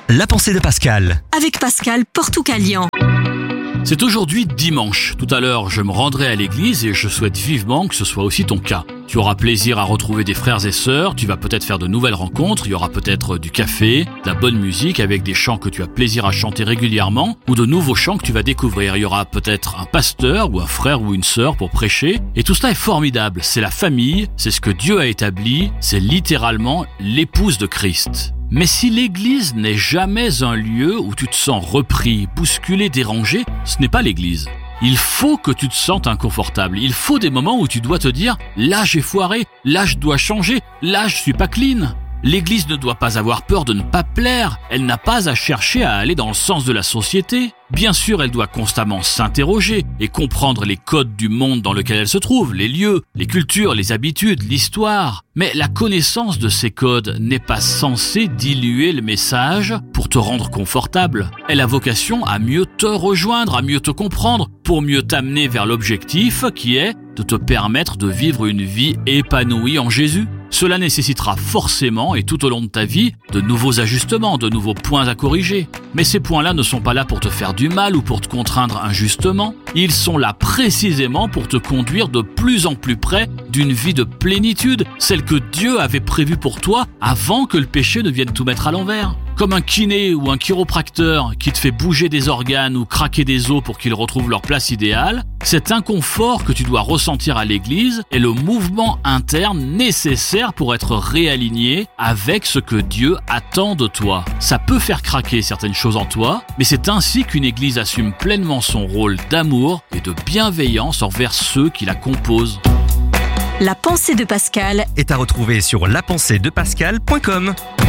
La pensée de Pascal. Avec Pascal Portoucalian. C'est aujourd'hui dimanche. Tout à l'heure, je me rendrai à l'église et je souhaite vivement que ce soit aussi ton cas. Tu auras plaisir à retrouver des frères et sœurs, tu vas peut-être faire de nouvelles rencontres, il y aura peut-être du café, de la bonne musique avec des chants que tu as plaisir à chanter régulièrement ou de nouveaux chants que tu vas découvrir. Il y aura peut-être un pasteur ou un frère ou une sœur pour prêcher et tout cela est formidable. C'est la famille, c'est ce que Dieu a établi, c'est littéralement l'épouse de Christ. Mais si l'église n'est jamais un lieu où tu te sens repris, bousculé, dérangé, ce n'est pas l'église. Il faut que tu te sentes inconfortable. Il faut des moments où tu dois te dire « là j'ai foiré, là je dois changer, là je suis pas clean ». L'église ne doit pas avoir peur de ne pas plaire. Elle n'a pas à chercher à aller dans le sens de la société. Bien sûr, elle doit constamment s'interroger et comprendre les codes du monde dans lequel elle se trouve, les lieux, les cultures, les habitudes, l'histoire. Mais la connaissance de ces codes n'est pas censée diluer le message pour te rendre confortable. Elle a vocation à mieux te rejoindre, à mieux te comprendre, pour mieux t'amener vers l'objectif qui est de te permettre de vivre une vie épanouie en Jésus. Cela nécessitera forcément et tout au long de ta vie de nouveaux ajustements, de nouveaux points à corriger. Mais ces points-là ne sont pas là pour te faire du mal ou pour te contraindre injustement. Ils sont là précisément pour te conduire de plus en plus près d'une vie de plénitude, celle que Dieu avait prévue pour toi avant que le péché ne vienne tout mettre à l'envers. Comme un kiné ou un chiropracteur qui te fait bouger des organes ou craquer des os pour qu'ils retrouvent leur place idéale, cet inconfort que tu dois ressentir à l'église est le mouvement interne nécessaire pour être réaligné avec ce que Dieu attend de toi. Ça peut faire craquer certaines choses en toi, mais c'est ainsi qu'une église assume pleinement son rôle d'amour et de bienveillance envers ceux qui la composent. La pensée de Pascal Est à retrouver sur lapenséedepascal.com.